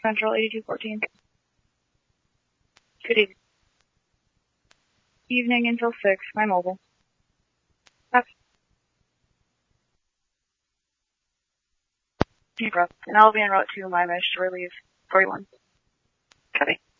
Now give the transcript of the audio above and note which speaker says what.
Speaker 1: Central 8214. Good evening. Evening until 6, my mobile. That's and I'll be en route to my mesh to relieve 41. Copy.